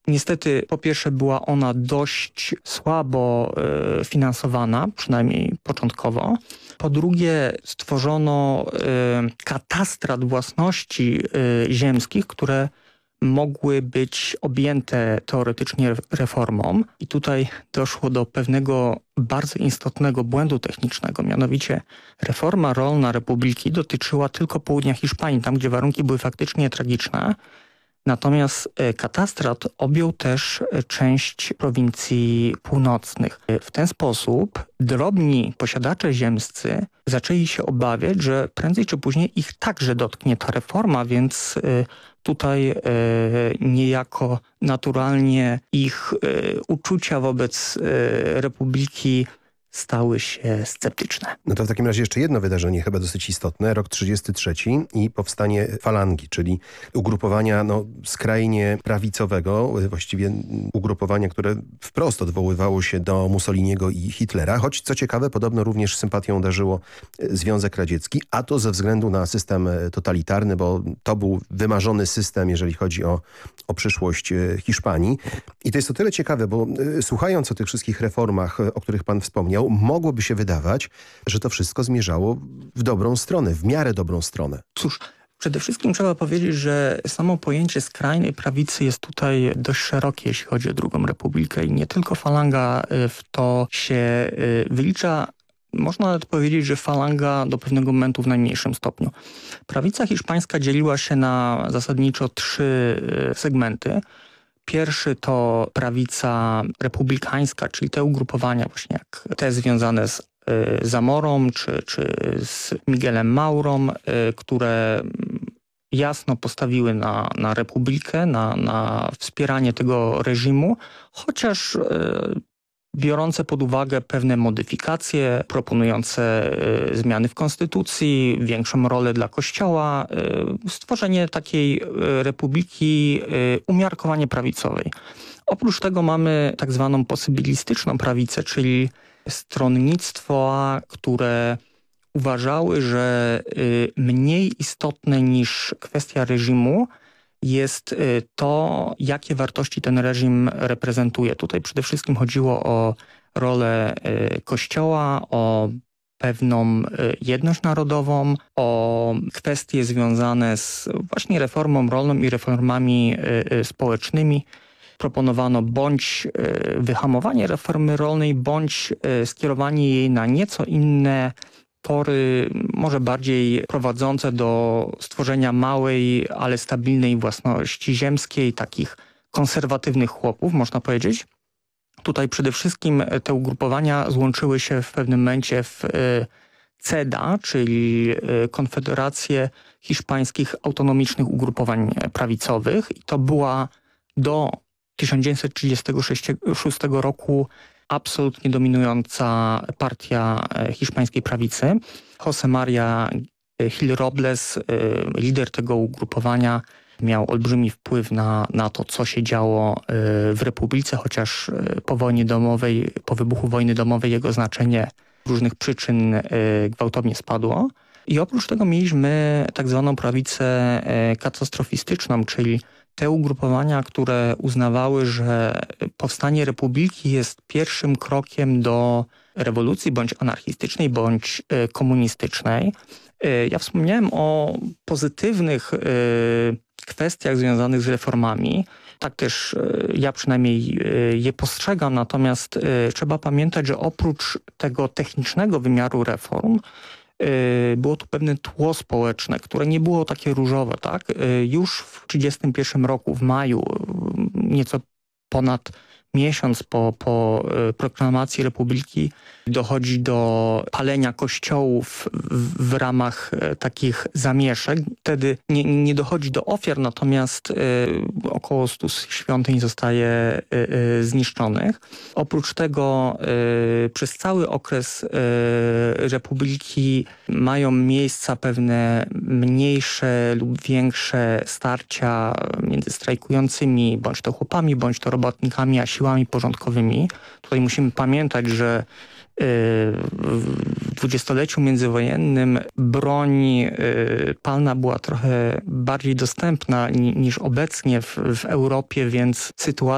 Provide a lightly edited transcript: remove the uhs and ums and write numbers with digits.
Niestety, po pierwsze, była ona dość słabo finansowana, przynajmniej początkowo. Po drugie, stworzono katastrat własności ziemskich, które mogły być objęte teoretycznie reformą. I tutaj doszło do pewnego bardzo istotnego błędu technicznego. Mianowicie reforma rolna Republiki dotyczyła tylko południa Hiszpanii, tam gdzie warunki były faktycznie tragiczne. Natomiast katastrat objął też część prowincji północnych. W ten sposób drobni posiadacze ziemscy zaczęli się obawiać, że prędzej czy później ich także dotknie ta reforma, więc tutaj niejako naturalnie ich uczucia wobec Republiki stały się sceptyczne. No to w takim razie jeszcze jedno wydarzenie, chyba dosyć istotne. Rok 1933 i powstanie falangi, czyli ugrupowania skrajnie prawicowego, właściwie ugrupowania, które wprost odwoływało się do Mussoliniego i Hitlera, choć co ciekawe, podobno również sympatią darzyło Związek Radziecki, a to ze względu na system totalitarny, bo to był wymarzony system, jeżeli chodzi o przyszłość Hiszpanii. I to jest o tyle ciekawe, bo słuchając o tych wszystkich reformach, o których pan wspomniał, mogłoby się wydawać, że to wszystko zmierzało w dobrą stronę, w miarę dobrą stronę. Cóż, przede wszystkim trzeba powiedzieć, że samo pojęcie skrajnej prawicy jest tutaj dość szerokie, jeśli chodzi o II Republikę i nie tylko falanga w to się wylicza. Można nawet powiedzieć, że falanga do pewnego momentu w najmniejszym stopniu. Prawica hiszpańska dzieliła się na zasadniczo 3 segmenty. Pierwszy to prawica republikańska, czyli te ugrupowania właśnie jak te związane z Zamorą czy z Miguelem Maurą, które jasno postawiły na republikę, na wspieranie tego reżimu, chociaż biorące pod uwagę pewne modyfikacje, proponujące zmiany w konstytucji, większą rolę dla Kościoła, stworzenie takiej republiki umiarkowanie prawicowej. Oprócz tego mamy tak zwaną posybilistyczną prawicę, czyli stronnictwa, które uważały, że mniej istotne niż kwestia reżimu jest to, jakie wartości ten reżim reprezentuje. Tutaj przede wszystkim chodziło o rolę Kościoła, o pewną jedność narodową, o kwestie związane z właśnie reformą rolną i reformami społecznymi. Proponowano bądź wyhamowanie reformy rolnej, bądź skierowanie jej na nieco inne tory, może bardziej prowadzące do stworzenia małej, ale stabilnej własności ziemskiej, takich konserwatywnych chłopów, można powiedzieć. Tutaj przede wszystkim te ugrupowania złączyły się w pewnym momencie w CEDA, czyli Konfederację Hiszpańskich Autonomicznych Ugrupowań Prawicowych. I to była do 1936 roku absolutnie dominująca partia hiszpańskiej prawicy. José María Gil Robles, lider tego ugrupowania, miał olbrzymi wpływ na to, co się działo w Republice, chociaż po wojnie domowej, po wybuchu wojny domowej jego znaczenie z różnych przyczyn gwałtownie spadło. I oprócz tego mieliśmy tak zwaną prawicę katastrofistyczną, czyli te ugrupowania, które uznawały, że powstanie republiki jest pierwszym krokiem do rewolucji bądź anarchistycznej, bądź komunistycznej. Ja wspomniałem o pozytywnych kwestiach związanych z reformami. Tak też ja przynajmniej je postrzegam, natomiast trzeba pamiętać, że oprócz tego technicznego wymiaru reform było tu pewne tło społeczne, które nie było takie różowe. Tak? Już w 1931 roku, w maju, nieco ponad miesiąc po proklamacji Republiki, dochodzi do palenia kościołów w ramach takich zamieszek. Wtedy nie dochodzi do ofiar, natomiast około 100 świątyń zostaje zniszczonych. Oprócz tego przez cały okres Republiki mają miejsca pewne mniejsze lub większe starcia między strajkującymi, bądź to chłopami, bądź to robotnikami, a siłami porządkowymi. Tutaj musimy pamiętać, że w dwudziestoleciu międzywojennym broń palna była trochę bardziej dostępna niż obecnie w Europie, więc sytuacja